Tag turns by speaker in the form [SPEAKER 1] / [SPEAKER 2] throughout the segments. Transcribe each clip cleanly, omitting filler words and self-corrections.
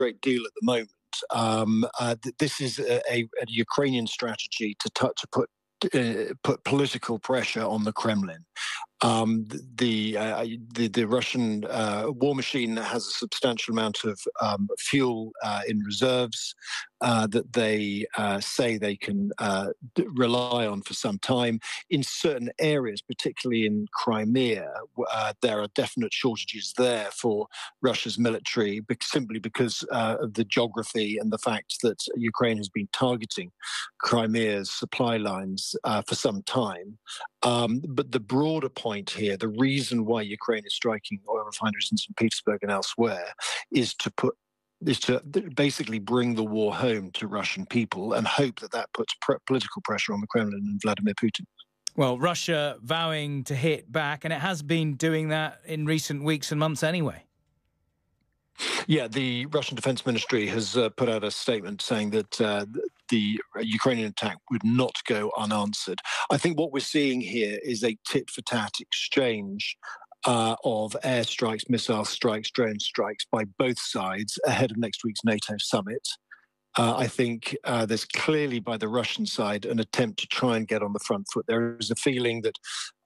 [SPEAKER 1] great deal at the moment. This is a Ukrainian strategy to put political pressure on the Kremlin. The Russian war machine has a substantial amount of fuel in reserves that they say they can rely on for some time. In certain areas, particularly in Crimea, there are definite shortages there for Russia's military, simply because of the geography and the fact that Ukraine has been targeting Crimea's supply lines for some time. But the broader point here, the reason why Ukraine is striking oil refineries in St. Petersburg and elsewhere, is to basically bring the war home to Russian people and hope that puts political pressure on the Kremlin and Vladimir Putin.
[SPEAKER 2] Well, Russia vowing to hit back, and it has been doing that in recent weeks and months anyway.
[SPEAKER 1] Yeah, the Russian Defense Ministry has put out a statement saying that the Ukrainian attack would not go unanswered. I think what we're seeing here is a tit-for-tat exchange of airstrikes, missile strikes, drone strikes by both sides ahead of next week's NATO summit. I think there's clearly, by the Russian side, an attempt to try and get on the front foot. There is a feeling that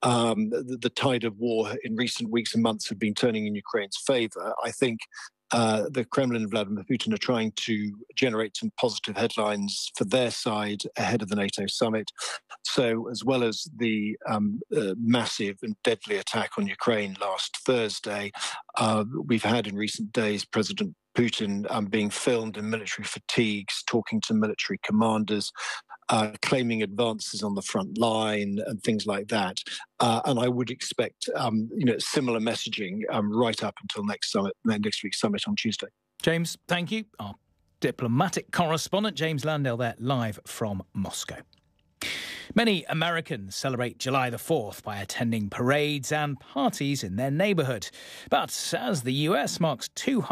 [SPEAKER 1] the tide of war in recent weeks and months have been turning in Ukraine's favour. I think the Kremlin and Vladimir Putin are trying to generate some positive headlines for their side ahead of the NATO summit. So, as well as the massive and deadly attack on Ukraine last Thursday, we've had in recent days President Putin being filmed in military fatigues, talking to military commanders, claiming advances on the front line and things like that. And I would expect, similar messaging right up until next week's summit on Tuesday.
[SPEAKER 2] James, thank you. Our diplomatic correspondent, James Landale, there live from Moscow. Many Americans celebrate July the 4th by attending parades and parties in their neighbourhood. But as the US marks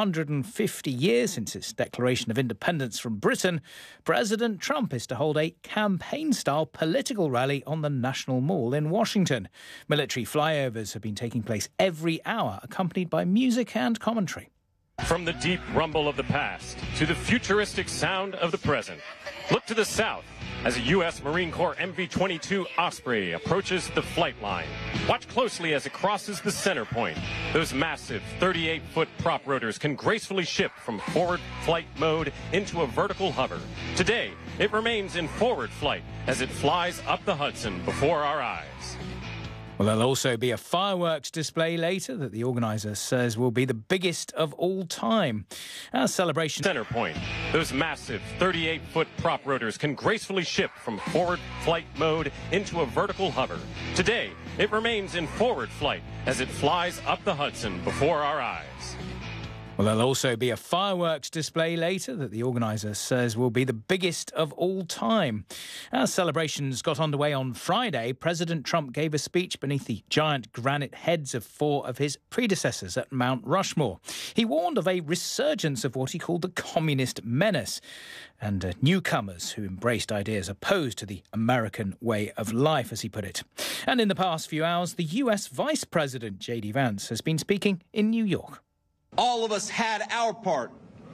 [SPEAKER 2] 250 years since its declaration of independence from Britain, President Trump is to hold a campaign-style political rally on the National Mall in Washington. Military flyovers have been taking place every hour, accompanied by music and commentary.
[SPEAKER 3] From the deep rumble of the past to the futuristic sound of the present, look to the south as a U.S. Marine Corps MV-22 Osprey approaches the flight line. Watch closely as it crosses the center point. Those massive 38-foot prop rotors can gracefully shift from forward flight mode into a vertical hover. Today, it remains in forward flight as it flies up the Hudson before our eyes.
[SPEAKER 2] Well, there'll also be a fireworks display later that the organiser says will be the biggest of all time. Our celebration
[SPEAKER 3] center point. Those massive 38-foot prop rotors can gracefully shift from forward flight mode into a vertical hover. Today, it remains in forward flight as it flies up the Hudson before our eyes.
[SPEAKER 2] Well, there'll also be a fireworks display later that the organiser says will be the biggest of all time. As celebrations got underway on Friday, President Trump gave a speech beneath the giant granite heads of 4 of his predecessors at Mount Rushmore. He warned of a resurgence of what he called the communist menace and newcomers who embraced ideas opposed to the American way of life, as he put it. And in the past few hours, the US Vice President, J.D. Vance, has been speaking in New York.
[SPEAKER 4] All of us had our part,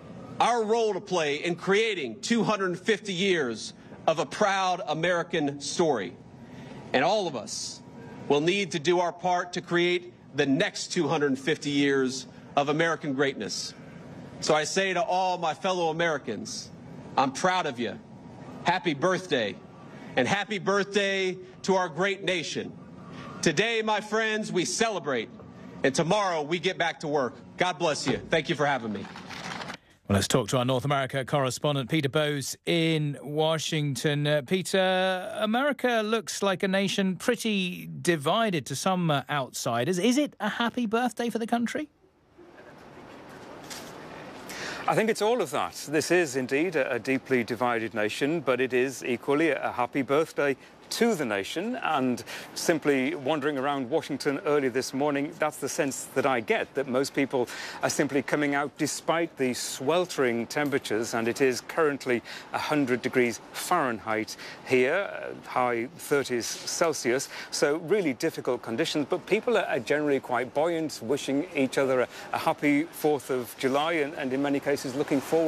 [SPEAKER 4] our role to play in creating 250 years of a proud American story. And all of us will need to do our part to create the next 250 years of American greatness. So I say to all my fellow Americans, I'm proud of you. Happy birthday. And happy birthday to our great nation. Today, my friends, we celebrate. And tomorrow we get back to work. God bless you. Thank you for having me.
[SPEAKER 2] Well, let's talk to our North America correspondent, Peter Bowes in Washington. Peter, America looks like a nation pretty divided to some outsiders. Is it a happy birthday for the country?
[SPEAKER 5] I think it's all of that. This is indeed a deeply divided nation, but it is equally a happy birthday to the nation. And simply wandering around Washington early this morning, that's the sense that I get, that most people are simply coming out despite the sweltering temperatures, and it is currently 100 degrees Fahrenheit here, high 30s Celsius, so really difficult conditions, but people are generally quite buoyant, wishing each other a happy 4th of July and in many cases looking forward